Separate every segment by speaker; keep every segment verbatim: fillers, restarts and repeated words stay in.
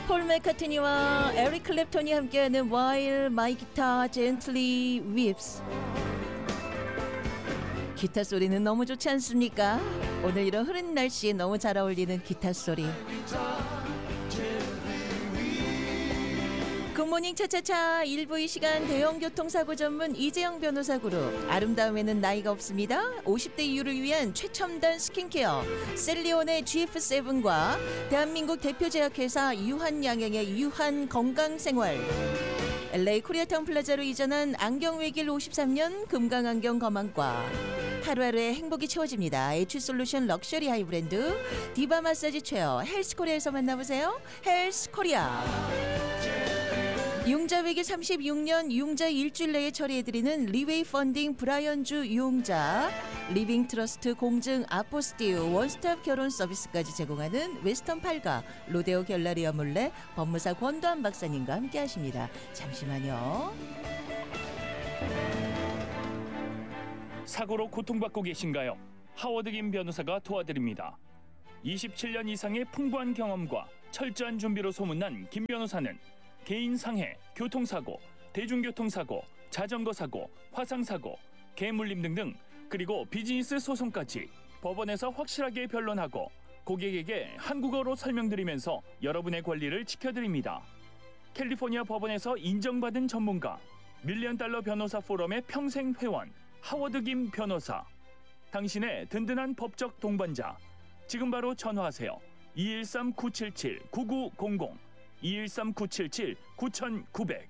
Speaker 1: 폴 맥카트니와 에릭 클랩톤이 함께하는 While My Guitar Gently Weeps. 기타 소리는 너무 좋지 않습니까? 오늘 이런 흐린 날씨에 너무 잘 어울리는 기타 소리. 굿모닝 차차차 일 부 이 시간 대형교통사고 전문 이재영 변호사 그룹. 아름다움에는 나이가 없습니다. 오십 대 이후를 위한 최첨단 스킨케어 셀리온의 지에프 세븐과 대한민국 대표 제약회사 유한양행의 유한건강생활, 엘에이 코리아타운 플라자로 이전한 안경외길 오십삼 년 금강안경 거망과, 하루하루의 행복이 채워집니다. 에이치솔루션 럭셔리 하이브랜드 디바 마사지 체어 헬스코리아에서 만나보세요. 헬스코리아. 융자 외길 삼십육 년 융자 일주일 내에 처리해드리는 리웨이 펀딩 브라이언주 융자, 리빙 트러스트 공증 아포스티우 원스톱 결혼 서비스까지 제공하는 웨스턴 팔가 로데오 갤러리아 몰래 법무사 권도한 박사님과 함께하십니다. 잠시만요.
Speaker 2: 사고로 고통받고 계신가요? 하워드 김 변호사가 도와드립니다. 이십칠 년 이상의 풍부한 경험과 철저한 준비로 소문난 김 변호사는 개인 상해, 교통사고, 대중교통사고, 자전거사고, 화상사고, 개물림 등등, 그리고 비즈니스 소송까지 법원에서 확실하게 변론하고 고객에게 한국어로 설명드리면서 여러분의 권리를 지켜드립니다. 캘리포니아 법원에서 인정받은 전문가, 밀리언 달러 변호사 포럼의 평생 회원, 하워드 김 변호사. 당신의 든든한 법적 동반자. 지금 바로 전화하세요. 이일삼 구칠칠 구구공공 이일삼 구칠칠 구구공공.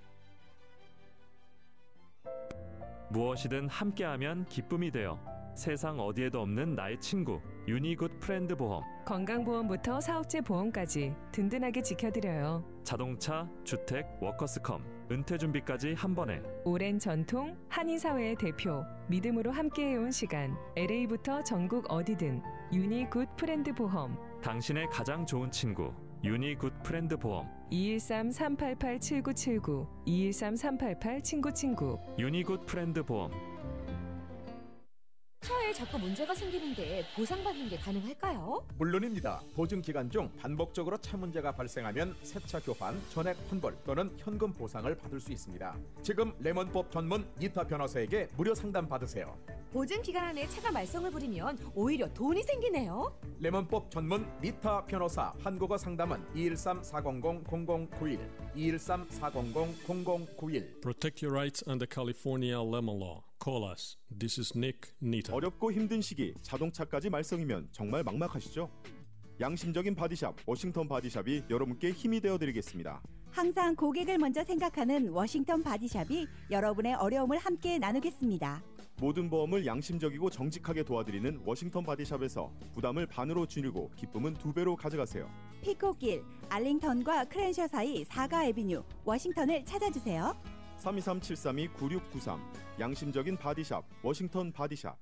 Speaker 3: 무엇이든 함께하면 기쁨이 되어 세상 어디에도 없는 나의 친구 유니굿 프렌드 보험.
Speaker 4: 건강보험부터 사업체 보험까지 든든하게 지켜드려요.
Speaker 3: 자동차, 주택, 워커스컴, 은퇴준비까지 한 번에.
Speaker 4: 오랜 전통, 한인사회의 대표, 믿음으로 함께해온 시간. 엘에이부터 전국 어디든 유니굿 프렌드 보험.
Speaker 3: 당신의 가장 좋은 친구 유니굿 프렌드 보험.
Speaker 4: 이일삼 삼팔팔 칠구칠구 이일삼 삼팔팔 친구친구.
Speaker 3: 유니굿 프렌드 보험.
Speaker 5: 차에 자꾸 문제가 생기는데 보상받는 게 가능할까요?
Speaker 6: 물론입니다. 보증 기간 중 반복적으로 차 문제가 발생하면 새차 교환, 전액 환불 또는 현금 보상을 받을 수 있습니다. 지금 레몬법 전문 니타 변호사에게 무료 상담 받으세요.
Speaker 5: 보증 기간 안에 차가 말썽을 부리면 오히려 돈이 생기네요.
Speaker 6: 레몬법 전문 니타 변호사. 한국어 상담은 이일삼 사공공 공공구일 이일삼 사공공 공공구일.
Speaker 7: Protect your rights under California lemon law. Call us. This is Nick Nita.
Speaker 8: 어렵고 힘든 시기 자동차까지 말썽이면 정말 막막하시죠? 양심적인 바디샵 워싱턴 바디샵이 여러분께 힘이 되어드리겠습니다.
Speaker 9: 항상 고객을 먼저 생각하는 워싱턴 바디샵이 여러분의 어려움을 함께 나누겠습니다.
Speaker 8: 모든 보험을 양심적이고 정직하게 도와드리는 워싱턴 바디샵에서 부담을 반으로 줄이고 기쁨은 두 배로 가져가세요.
Speaker 9: 피코길, 알링턴과 크랜셔 사이 사가 애비뉴 워싱턴을 찾아주세요.
Speaker 8: 삼이삼 칠삼이 구육구삼. 양심적인 바디샵 워싱턴 바디샵.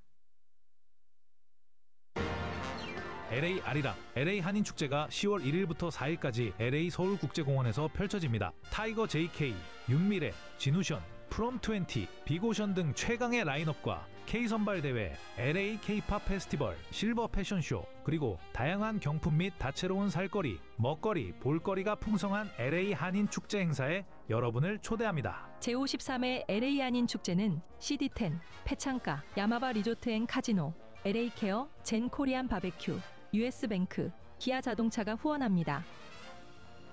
Speaker 10: 엘에이 아리랑 엘에이 한인축제가 시월 일일부터 사일까지 엘에이 서울국제공원에서 펼쳐집니다. 타이거 제이케이, 윤미래, 진우션, 프롬 이십, 빅오션 등 최강의 라인업과 K선발대회, 엘에이 K-팝 페스티벌, 실버 패션쇼, 그리고 다양한 경품 및 다채로운 살거리, 먹거리, 볼거리가 풍성한 엘에이 한인축제 행사에 여러분을 초대합니다.
Speaker 11: 제오십삼 회 엘에이 한인축제는 씨디 텐, 패창가, 야마바 리조트 앤 카지노, 엘에이 케어, 젠 코리안 바베큐, 유에스뱅크, 기아 자동차가 후원합니다.